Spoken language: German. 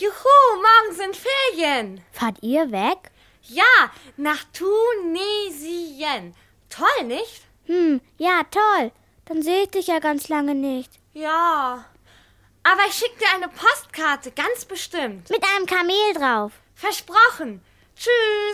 Juhu, morgen sind Ferien. Fahrt ihr weg? Ja, nach Tunesien. Toll, nicht? Ja, toll. Dann sehe ich dich ja ganz lange nicht. Ja. Aber ich schicke dir eine Postkarte, ganz bestimmt. Mit einem Kamel drauf. Versprochen. Tschüss.